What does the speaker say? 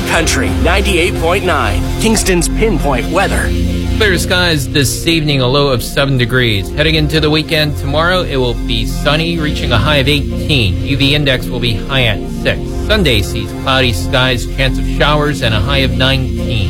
Country 98.9, Kingston's pinpoint weather. Clear skies this evening, a low of 7 degrees. Heading into the weekend tomorrow, it will be sunny, reaching a high of 18. UV index will be high at 6. Sunday sees cloudy skies, chance of showers, and a high of 19.